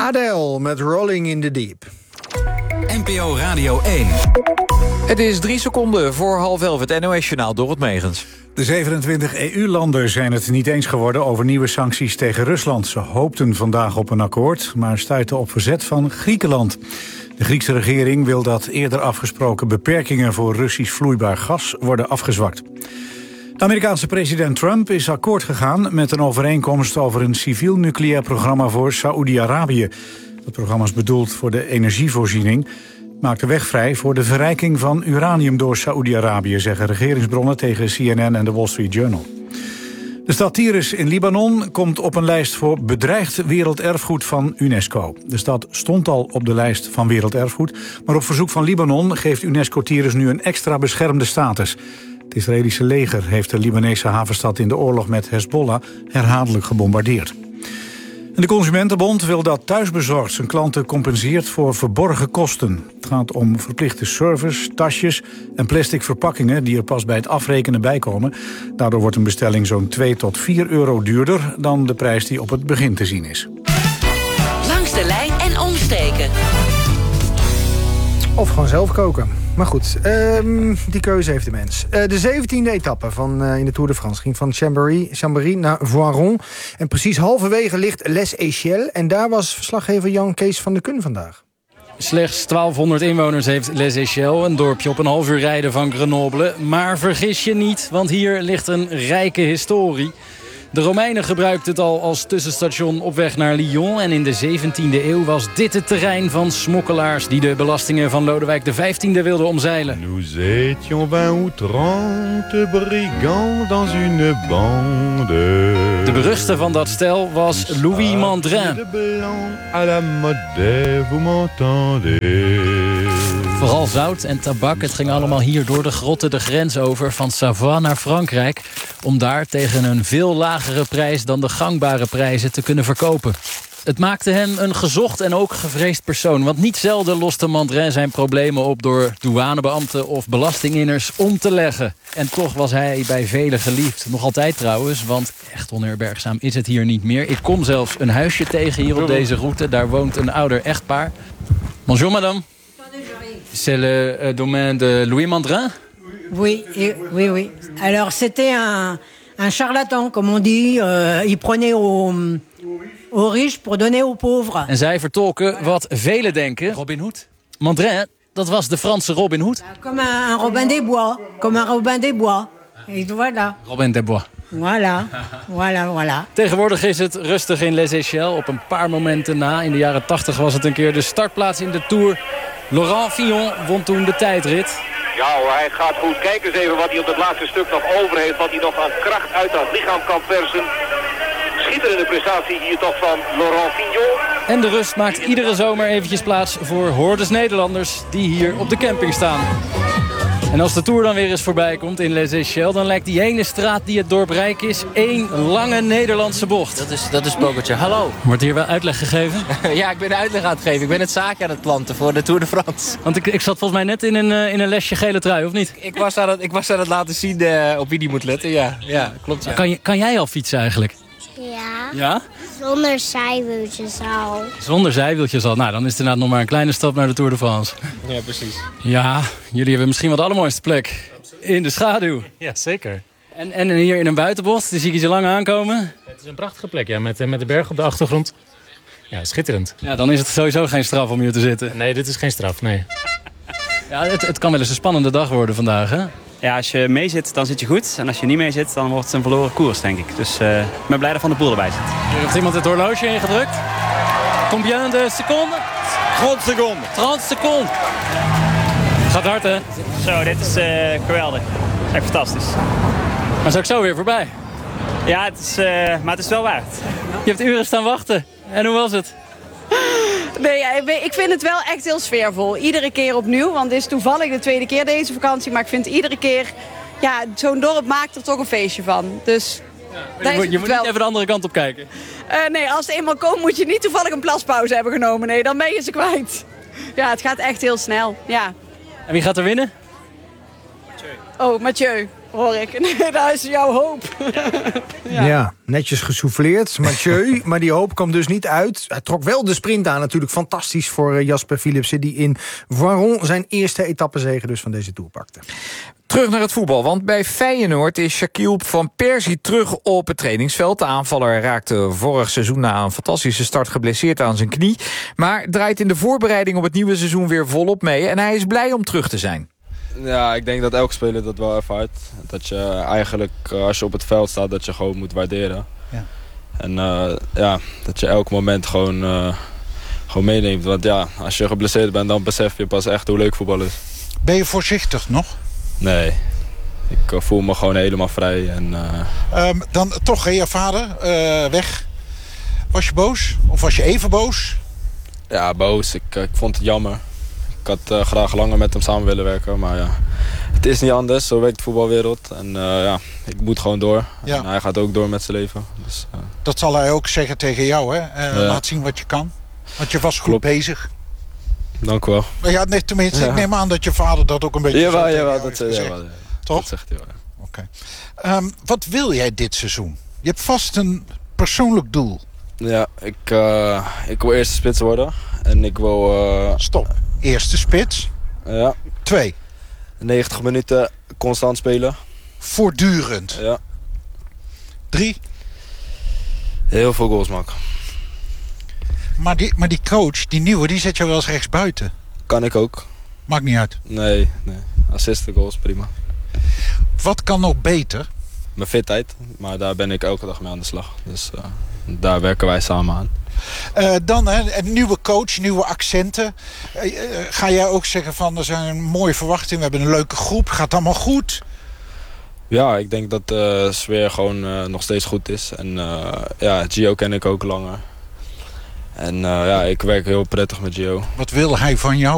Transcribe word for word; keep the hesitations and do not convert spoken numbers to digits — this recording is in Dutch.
Adele met Rolling in the Deep. N P O Radio één. Het is drie seconden voor half elf, het N O S-journaal Dorot Megens. De zevenentwintig E U-landen zijn het niet eens geworden over nieuwe sancties tegen Rusland. Ze hoopten vandaag op een akkoord, maar stuiten op verzet van Griekenland. De Griekse regering wil dat eerder afgesproken beperkingen voor Russisch vloeibaar gas worden afgezwakt. De Amerikaanse president Trump is akkoord gegaan met een overeenkomst over een civiel nucleair programma voor Saoedi-Arabië. Dat programma is bedoeld voor de energievoorziening. Maakt de weg vrij voor de verrijking van uranium door Saoedi-Arabië, zeggen regeringsbronnen tegen C N N en de Wall Street Journal. De stad Tyres in Libanon komt op een lijst voor bedreigd werelderfgoed van UNESCO. De stad stond al op de lijst van werelderfgoed, maar op verzoek van Libanon geeft UNESCO Tyres nu een extra beschermde status. Het Israëlische leger heeft de Libanese havenstad in de oorlog met Hezbollah herhaaldelijk gebombardeerd. En de Consumentenbond wil dat Thuisbezorgd zijn klanten compenseert voor verborgen kosten. Het gaat om verplichte service, tasjes en plastic verpakkingen die er pas bij het afrekenen bijkomen. Daardoor wordt een bestelling zo'n twee tot vier euro duurder dan de prijs die op het begin te zien is. Langs de lijn en omsteken. Of gewoon zelf koken. Maar goed, um, die keuze heeft de mens. Uh, de zeventiende etappe van, uh, in de Tour de France ging van Chambéry, Chambéry naar Voiron. En precies halverwege ligt Les Échelles. En daar was verslaggever Jan Kees van der Kun vandaag. Slechts twaalfhonderd inwoners heeft Les Échelles, een dorpje op een half uur rijden van Grenoble. Maar vergis je niet, want hier ligt een rijke historie. De Romeinen gebruikten het al als tussenstation op weg naar Lyon. En in de zeventiende eeuw was dit het terrein van smokkelaars die de belastingen van Lodewijk de vijftiende wilden omzeilen. Nous étions vingt ou trente brigands dans une bande. De beruchtste van dat stel was Louis Mandrin. Vooral zout en tabak, het ging allemaal hier door de grotten de grens over van Savoie naar Frankrijk, om daar tegen een veel lagere prijs dan de gangbare prijzen te kunnen verkopen. Het maakte hem een gezocht en ook gevreesd persoon, want niet zelden loste Mandrin zijn problemen op door douanebeambten of belastinginners om te leggen. En toch was hij bij velen geliefd. Nog altijd trouwens, want echt onherbergzaam is het hier niet meer. Ik kom zelfs een huisje tegen hier op deze route. Daar woont een ouder echtpaar. Bonjour madame. C'est le euh, domaine de Louis Mandrin? Oui, et, oui, oui. Alors c'était un, un charlatan, comme on dit. Euh, il prenait aux, aux riches pour donner aux pauvres. En zij vertolken wat velen denken. Robin Hood. Mandrin, dat was de Franse Robin Hood. Comme un, un Robin des Bois. Comme un Robin des Bois. Et voilà. Robin des Bois. Voilà, voilà, voilà. Tegenwoordig is het rustig in Les Échelles. Op een paar momenten na. In de jaren tachtig was het een keer de startplaats in de Tour. Laurent Fillon won toen de tijdrit. Ja hoor, hij gaat goed. Kijk eens even wat hij op het laatste stuk nog over heeft. Wat hij nog aan kracht uit dat lichaam kan persen. Schitterende prestatie hier toch van Laurent Fillon. En de rust maakt iedere zomer eventjes plaats voor hordes Nederlanders die hier op de camping staan. En als de Tour dan weer eens voorbij komt in Les Échelles, dan lijkt die ene straat die het dorp rijk is één lange Nederlandse bocht. Dat is, dat is Pokertje. Hallo. Wordt hier wel uitleg gegeven? Ja, ik ben de uitleg aan het geven. Ik ben het zaakje aan het planten voor de Tour de France. Want ik, ik zat volgens mij net in een, uh, in een lesje gele trui, of niet? Ik was aan het, ik was aan het laten zien uh, op wie die moet letten. Ja, ja klopt. Ja. Kan, je, kan jij al fietsen eigenlijk? Ja. Ja? Zonder zijwieltjes al. Zonder zijwieltjes al. Nou, dan is het inderdaad nog maar een kleine stap naar de Tour de France. Ja, precies. Ja, jullie hebben misschien wel de allermooiste plek. In de schaduw. Ja, zeker. En, en hier in een buitenbocht, die zie ik je lang aankomen. Het is een prachtige plek, ja, met, met de berg op de achtergrond. Ja, schitterend. Ja, dan is het sowieso geen straf om hier te zitten. Nee, dit is geen straf, nee. Ja, het, het kan wel eens een spannende dag worden vandaag, hè? Ja, als je mee zit, dan zit je goed. En als je niet mee zit, dan wordt het een verloren koers, denk ik. Dus uh, ik ben blij dat Van der Poel erbij zit. Hier heeft iemand het horloge ingedrukt. Combien de seconden? dertig seconden. dertig seconden. Gaat hard, hè? Zo, dit is uh, geweldig. Echt fantastisch. Maar is ook zo weer voorbij. Ja, het is, uh, maar het is wel waard. Je hebt uren staan wachten. En hoe was het? Nee, ik vind het wel echt heel sfeervol. Iedere keer opnieuw, want het is toevallig de tweede keer deze vakantie. Maar ik vind iedere keer, ja, zo'n dorp maakt er toch een feestje van. Dus ja, je moet, je moet wel... niet even de andere kant op kijken. Uh, nee, als het eenmaal komt moet je niet toevallig een plaspauze hebben genomen. Nee, dan ben je ze kwijt. Ja, het gaat echt heel snel, ja. En wie gaat er winnen? Mathieu. Oh, Mathieu. hoor ik. Nee, daar is jouw hoop. Ja. ja, netjes gesouffleerd. Mathieu, maar die hoop kwam dus niet uit. Hij trok wel de sprint aan, natuurlijk fantastisch voor Jasper Philipsen, die in Voiron zijn eerste etappezege dus van deze Tour pakte. Terug naar het voetbal, want bij Feyenoord is Shaquille van Persie terug op het trainingsveld. De aanvaller raakte vorig seizoen na een fantastische start geblesseerd aan zijn knie. Maar draait in de voorbereiding op het nieuwe seizoen weer volop mee. En hij is blij om terug te zijn. Ja, ik denk dat elke speler dat wel ervaart. Dat je eigenlijk, als je op het veld staat, dat je gewoon moet waarderen. Ja. En uh, ja, dat je elk moment gewoon, uh, gewoon meeneemt. Want ja, als je geblesseerd bent, dan besef je pas echt hoe leuk voetbal is. Ben je voorzichtig nog? Nee, ik uh, voel me gewoon helemaal vrij. En, uh... um, dan toch, hè, je vader uh, weg. Was je boos? Of was je even boos? Ja, boos. Ik, ik vond het jammer. Ik had uh, graag langer met hem samen willen werken. Maar ja, het is niet anders. Zo werkt de voetbalwereld. En uh, ja, ik moet gewoon door. Ja. En hij gaat ook door met zijn leven. Dus, uh... Dat zal hij ook zeggen tegen jou, hè? Uh, ja. Laat zien wat je kan. Want je was goed Klopt. bezig. Dank u wel. Maar ja, nee, tenminste, ja. ik neem aan dat je vader dat ook een beetje... Jawel, jawel, dat, uh, jawel, ja. Toch? Dat zegt hij wel, ja. Oké. Okay. Um, wat wil jij dit seizoen? Je hebt vast een persoonlijk doel. Ja, ik, uh, ik wil eerste spits worden. En ik wil... Uh... Stop. Eerste spits. Ja. Twee. negentig minuten constant spelen. Voortdurend. Ja. Drie. Heel veel goals maken. Maar die, maar die coach, die nieuwe, die zet jou wel eens rechts buiten. Kan ik ook. Maakt niet uit. Nee, nee. Assisten, goals, prima. Wat kan nog beter? Mijn fitheid. Maar daar ben ik elke dag mee aan de slag. Dus uh, daar werken wij samen aan. Uh, dan hè, een nieuwe coach, nieuwe accenten. Uh, uh, ga jij ook zeggen van er zijn mooie verwachtingen, we hebben een leuke groep, gaat allemaal goed? Ja, ik denk dat de sfeer gewoon uh, nog steeds goed is. En uh, ja, Gio ken ik ook langer. En uh, ja, ik werk heel prettig met Gio. Wat wil hij van jou?